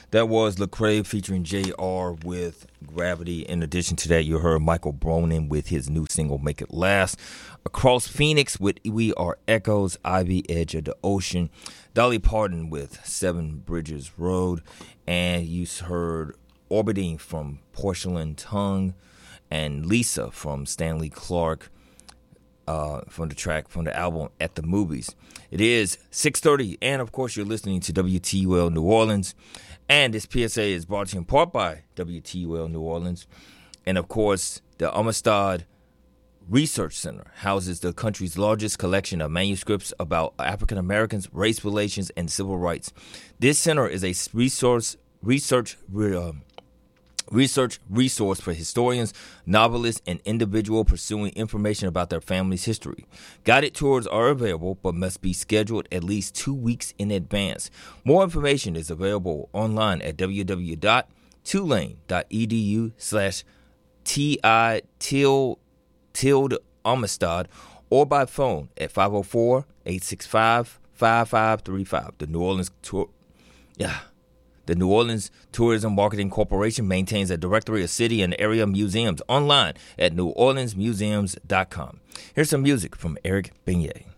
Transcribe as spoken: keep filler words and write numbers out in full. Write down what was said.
That was Lecrae featuring J R with Gravity. In addition to that, you heard Michael Bronin with his new single, Make It Last. Across Phoenix with We Are Echoes, Ivy Edge of the Ocean. Dolly Parton with Seven Bridges Road. And you heard Orbiting from Porcelain Tongue. And Lisa from Stanley Clarke. Uh, from the track from the album At the Movies. It is six thirty, and of course you're listening to W T U L New Orleans, and this P S A is brought to you in part by W T U L New Orleans, and of course the Amistad Research Center houses the country's largest collection of manuscripts about African Americans, race relations, and civil rights. This center is a resource research uh, Research resource for historians, novelists, and individuals pursuing information about their family's history. Guided tours are available but must be scheduled at least two weeks in advance. More information is available online at www.tulane.edu slash ti tilde tilde Amistad or by phone at five oh four, eight six five, five five three five. The New Orleans tour. Yeah. The New Orleans Tourism Marketing Corporation maintains a directory of city and area museums online at new orleans museums dot com. Here's some music from Eric Beignet.